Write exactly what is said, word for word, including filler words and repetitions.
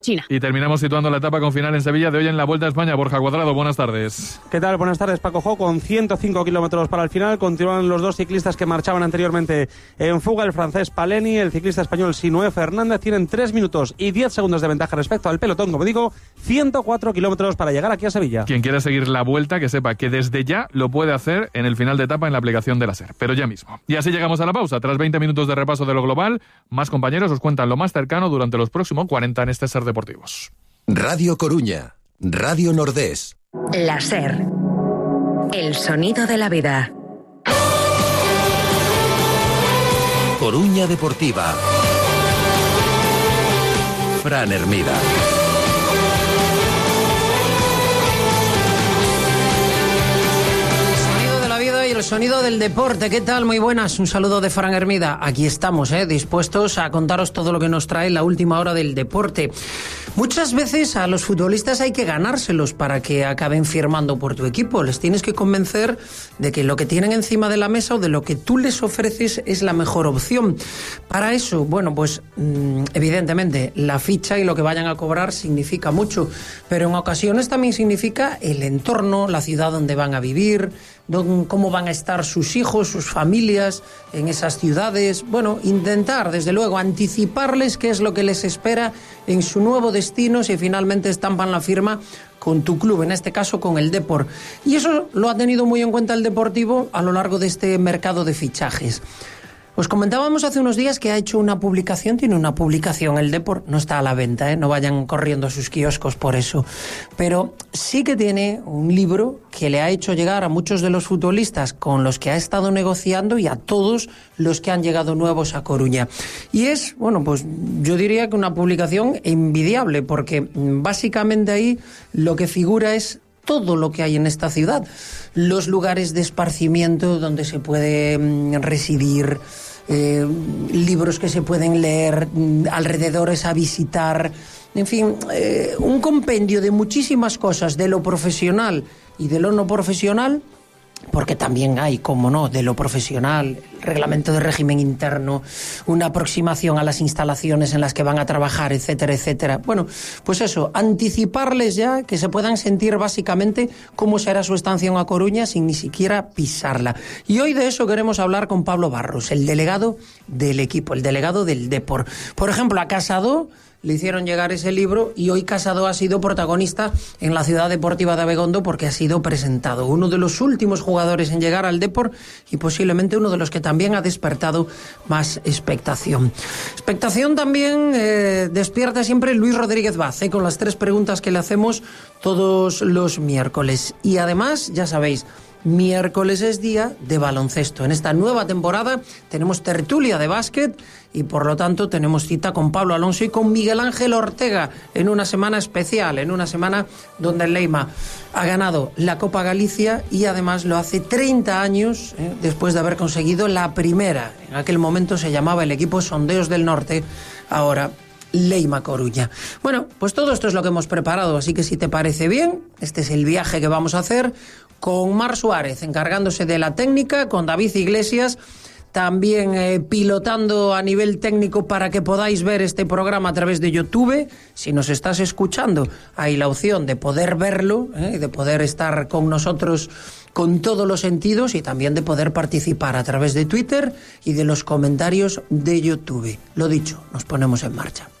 China. Y terminamos situando la etapa con final en Sevilla de hoy en la Vuelta a España. Borja Cuadrado, buenas tardes. ¿Qué tal? Buenas tardes, Paco Jo. Con ciento cinco kilómetros para el final, continúan los dos ciclistas que marchaban anteriormente en fuga, el francés Paleni, el ciclista español Sinué Fernández. Tienen tres minutos y diez segundos de ventaja respecto al pelotón, como digo, ciento cuatro kilómetros para llegar aquí a Sevilla. Quien quiera seguir la Vuelta, que sepa que desde ya lo puede hacer en el final de etapa en la aplicación de la SER, pero ya mismo. Y así llegamos a la pausa. Tras veinte minutos de repaso de lo global, más compañeros os cuentan lo más cercano durante los próximos cuarenta en este SER Deportivos. Radio Coruña, Radio Nordés. La SER, el sonido de la vida. Coruña Deportiva. Fran Hermida. El sonido del deporte. ¿Qué tal? Muy buenas. Un saludo de Fran Hermida. Aquí estamos, ¿eh? dispuestos a contaros todo lo que nos trae la última hora del deporte. Muchas veces a los futbolistas hay que ganárselos para que acaben firmando por tu equipo. Les tienes que convencer de que lo que tienen encima de la mesa o de lo que tú les ofreces es la mejor opción. Para eso, bueno, pues evidentemente la ficha y lo que vayan a cobrar significa mucho, pero en ocasiones también significa el entorno, la ciudad donde van a vivir, cómo van a estar sus hijos, sus familias en esas ciudades. Bueno, intentar, desde luego, anticiparles qué es lo que les espera en su nuevo destino si finalmente estampan la firma con tu club, en este caso con el Depor. Y eso lo ha tenido muy en cuenta el Deportivo a lo largo de este mercado de fichajes. Os comentábamos hace unos días que ha hecho una publicación, tiene una publicación, el Depor, no está a la venta, ¿eh? No vayan corriendo a sus kioscos por eso, pero sí que tiene un libro que le ha hecho llegar a muchos de los futbolistas con los que ha estado negociando y a todos los que han llegado nuevos a Coruña. Y es, bueno, pues yo diría que una publicación envidiable, porque básicamente ahí lo que figura es todo lo que hay en esta ciudad, los lugares de esparcimiento donde se puede mm, residir, eh, libros que se pueden leer, mm, alrededores a visitar, en fin, eh, un compendio de muchísimas cosas, de lo profesional y de lo no profesional, porque también hay, como no, de lo profesional, el reglamento de régimen interno, una aproximación a las instalaciones en las que van a trabajar, etcétera, etcétera. Bueno, pues eso, anticiparles ya que se puedan sentir básicamente cómo será su estancia en A Coruña sin ni siquiera pisarla. Y hoy de eso queremos hablar con Pablo Barros, el delegado del equipo, el delegado del Depor. Por ejemplo, a Casado le hicieron llegar ese libro y hoy Casado ha sido protagonista en la Ciudad Deportiva de Abegondo porque ha sido presentado. Uno de los últimos jugadores en llegar al Depor y posiblemente uno de los que también ha despertado más expectación. Expectación también eh, despierta siempre Luis Rodríguez Vaz, eh, con las tres preguntas que le hacemos todos los miércoles. Y además, ya sabéis, miércoles es día de baloncesto. En esta nueva temporada tenemos tertulia de básquet y por lo tanto tenemos cita con Pablo Alonso y con Miguel Ángel Ortega en una semana especial, en una semana donde el Leima ha ganado la Copa Galicia y además lo hace treinta años eh, después de haber conseguido la primera. En aquel momento se llamaba el equipo Sondeos del Norte, ahora Leima Coruña. Bueno, pues todo esto es lo que hemos preparado, así que si te parece bien, este es el viaje que vamos a hacer con Mar Suárez encargándose de la técnica, con David Iglesias también eh, pilotando a nivel técnico para que podáis ver este programa a través de YouTube. Si nos estás escuchando, hay la opción de poder verlo, eh, de poder estar con nosotros con todos los sentidos y también de poder participar a través de Twitter y de los comentarios de YouTube. Lo dicho, nos ponemos en marcha.